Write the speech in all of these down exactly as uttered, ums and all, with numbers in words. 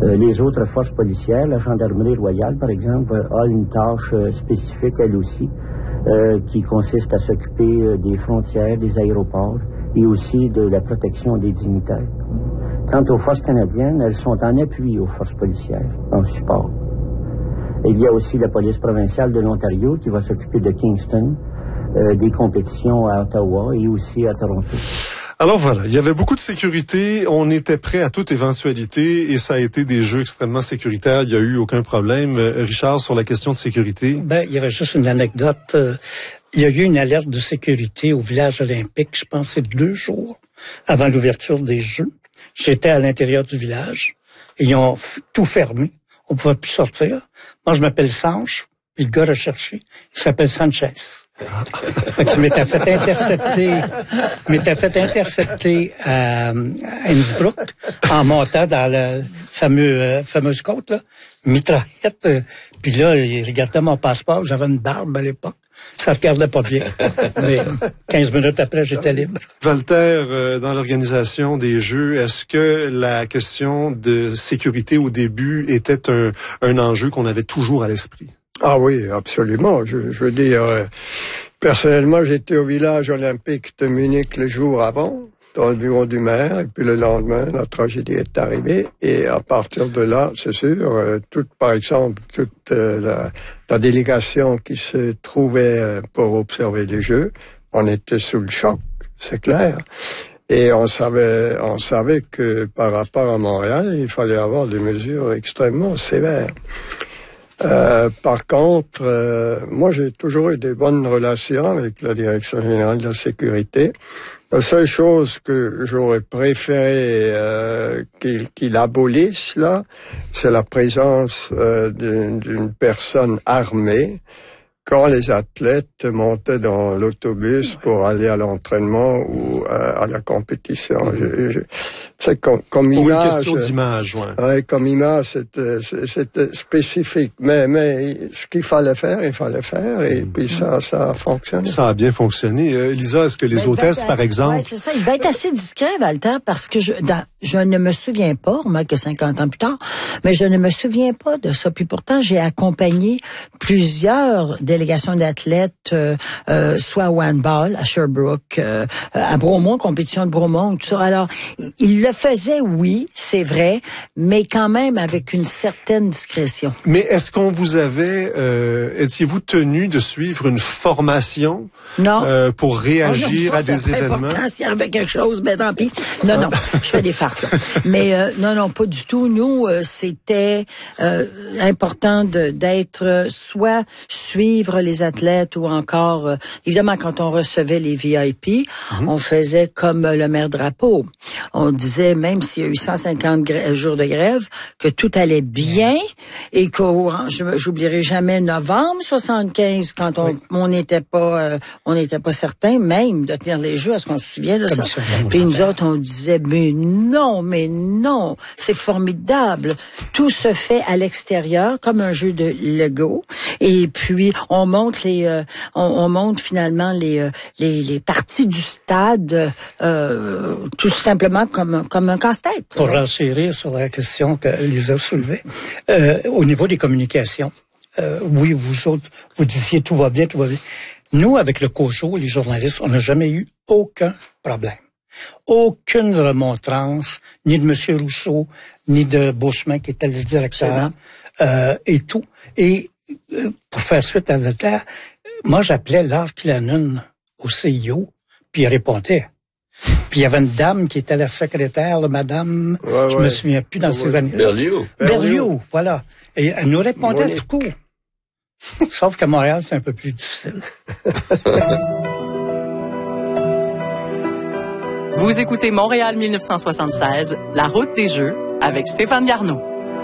Euh, les autres forces policières, la gendarmerie royale, par exemple, a une tâche euh, spécifique, elle aussi, euh, qui consiste à s'occuper euh, des frontières, des aéroports et aussi de la protection des dignitaires. Quant aux forces canadiennes, elles sont en appui aux forces policières, en support. Il y a aussi la police provinciale de l'Ontario qui va s'occuper de Kingston, euh, des compétitions à Ottawa et aussi à Toronto. Alors voilà, il y avait beaucoup de sécurité, on était prêt à toute éventualité et ça a été des jeux extrêmement sécuritaires, il n'y a eu aucun problème. Richard, sur la question de sécurité? Ben, il y avait juste une anecdote. Euh, il y a eu une alerte de sécurité au village olympique, je pense c'est deux jours avant l'ouverture des Jeux. J'étais à l'intérieur du village et ils ont f- tout fermé. On pouvait plus sortir. Moi, je m'appelle Sanche, puis le gars recherché, il s'appelle Sanchez. Fait que je m'étais fait intercepter, m'étais fait intercepter à, à Innsbruck en montant dans la fameux, euh, fameuse côte, là, mitraillette. Euh, puis là, il regardait mon passeport, j'avais une barbe à l'époque. Ça regardait pas bien. Mais quinze minutes après, j'étais libre. Walter, euh, dans l'organisation des Jeux, est-ce que la question de sécurité au début était un, un enjeu qu'on avait toujours à l'esprit? Ah oui, absolument. Je, je veux dire, euh, personnellement, j'étais au village olympique de Munich le jour avant, dans le bureau du maire, et puis le lendemain, la tragédie est arrivée. Et à partir de là, c'est sûr, euh, toute, par exemple, toute euh, la, la délégation qui se trouvait euh, pour observer les Jeux, on était sous le choc, c'est clair. Et on savait, on savait que par rapport à Montréal, il fallait avoir des mesures extrêmement sévères. Euh, par contre, euh, moi j'ai toujours eu des bonnes relations avec la Direction générale de la sécurité. La seule chose que j'aurais préféré euh, qu'il, qu'il abolisse là, c'est la présence euh, d'une, d'une personne armée quand les athlètes montaient dans l'autobus pour aller à l'entraînement ou à, à la compétition. Je, je, c'est comme, comme Pour image, une question d'image, ouais. Ouais, comme image, c'était, c'était spécifique. Mais, mais ce qu'il fallait faire, il fallait faire, et puis ça, ça a fonctionné. Ça a bien fonctionné. Euh, Lisa, est-ce que les Ben, hôtesses, être, par exemple... Ouais, c'est ça. Il va être assez discret, Walter, parce que je, dans, je ne me souviens pas, moins que cinquante ans plus tard, mais je ne me souviens pas de ça. Puis pourtant, j'ai accompagné plusieurs délégations d'athlètes, euh, euh, soit au handball, à Sherbrooke, euh, à Bromont, compétition de Bromont, tout ça. Alors, il le faisait, oui, c'est vrai, mais quand même avec une certaine discrétion. Mais est-ce qu'on vous avait, euh, étiez-vous tenu de suivre une formation non. Euh, pour réagir oh non, ça, à des ça événements? S'il y avait quelque chose, ben tant pis. Non, non, je fais des farces. Là. Mais euh, non, non, pas du tout. Nous, euh, c'était euh, important de, d'être soit suivre les athlètes ou encore, euh, évidemment, quand on recevait les V I P, mm-hmm. on faisait comme le maire Drapeau. On disait, même s'il y a eu cent cinquante grè- jours de grève, que tout allait bien et qu'au, je, j'oublierai jamais novembre soixante-quinze, quand on, oui. on n'était pas, euh, on n'était pas certain même de tenir les Jeux. Est-ce qu'on se souvient de ça? Puis nous autres, on disait, mais non, mais non, c'est formidable. Tout se fait à l'extérieur, comme un jeu de Lego. Et puis, on monte les, euh, on, on monte finalement les, euh, les, les parties du stade, euh, tout simplement comme, comme un casse-tête. Pour renchérir sur la question que Lisa soulevait, euh, au niveau des communications, euh, oui, vous autres, vous disiez tout va bien, tout va bien. Nous, avec le COJO, les journalistes, on n'a jamais eu aucun problème. Aucune remontrance, ni de M. Rousseau, ni de Beauchemin, qui était le directeur, euh, et tout. Et euh, pour faire suite à la terre, moi, j'appelais Lars Killanen au C I O, puis il répondait. Puis il y avait une dame qui était la secrétaire, là, madame, ouais, je ouais. me souviens plus dans ouais. ces années. Berlioz. Berlioz, voilà. Et elle nous répondait ouais. tout court. Sauf qu'à Montréal, c'est un peu plus difficile. Vous écoutez Montréal dix-neuf cent soixante-seize, la route des Jeux, avec Stéphane Garneau.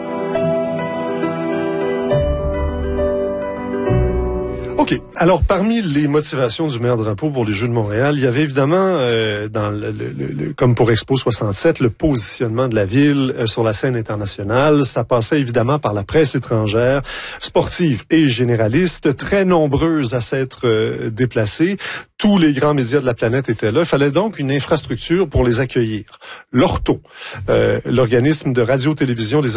OK. Alors, parmi les motivations du maire Drapeau pour les Jeux de Montréal, il y avait évidemment, euh, dans le, le, le, comme pour Expo soixante-sept, le positionnement de la ville euh, sur la scène internationale. Ça passait évidemment par la presse étrangère, sportive et généraliste, très nombreuse à s'être euh, déplacée. Tous les grands médias de la planète étaient là. Il fallait donc une infrastructure pour les accueillir. L'Orto, euh, l'organisme de radio-télévision des